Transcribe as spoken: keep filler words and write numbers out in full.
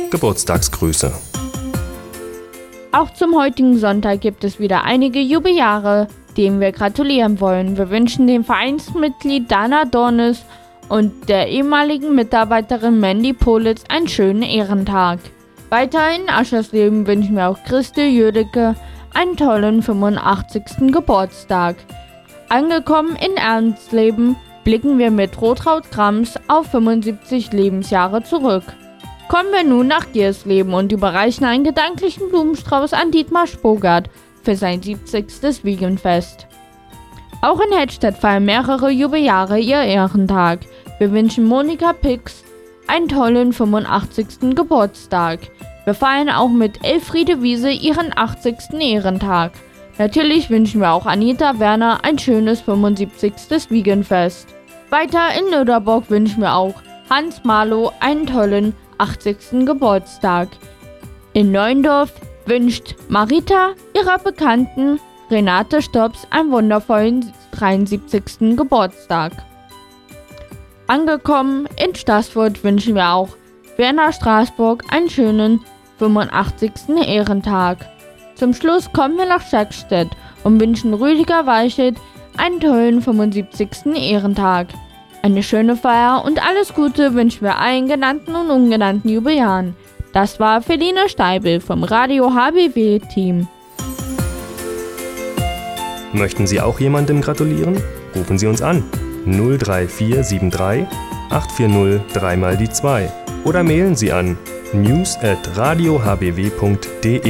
Geburtstagsgrüße. Auch zum heutigen Sonntag gibt es wieder einige Jubeljahre, denen wir gratulieren wollen. Wir wünschen dem Vereinsmitglied Dana Dornes und der ehemaligen Mitarbeiterin Mandy Politz einen schönen Ehrentag. Weiter in Aschersleben wünschen wir auch Christel Jödecke einen tollen fünfundachtzigsten Geburtstag. Angekommen in Ernstleben blicken wir mit Rotraud Grams auf fünfundsiebzig Lebensjahre zurück. Kommen wir nun nach Giersleben und überreichen einen gedanklichen Blumenstrauß an Dietmar Spogart für sein siebzigstes Wiegenfest. Auch in Hettstedt feiern mehrere Jubeljahre ihr Ehrentag. Wir wünschen Monika Pix einen tollen fünfundachtzigsten Geburtstag. Wir feiern auch mit Elfriede Wiese ihren achtzigsten Ehrentag. Natürlich wünschen wir auch Anita Werner ein schönes fünfundsiebzigstes Wiegenfest. Weiter in Nöderborg wünschen wir auch Hans Marlow einen tollen achtzigsten Geburtstag. In Neuendorf wünscht Marita ihrer Bekannten Renate Stops einen wundervollen dreiundsiebzigsten Geburtstag. Angekommen in Staßfurt wünschen wir auch Werner Straßburg einen schönen fünfundachtzigsten Ehrentag. Zum Schluss kommen wir nach Schackstedt und wünschen Rüdiger Weichelt einen tollen fünfundsiebzigsten Ehrentag. Eine schöne Feier und alles Gute wünschen wir allen genannten und ungenannten Jubeljahren. Das war Feline Steibel vom Radio H B W-Team. Möchten Sie auch jemandem gratulieren? Rufen Sie uns an. null drei vier sieben drei acht vier null drei mal die zwei oder mailen Sie an news at radio h b w punkt d e.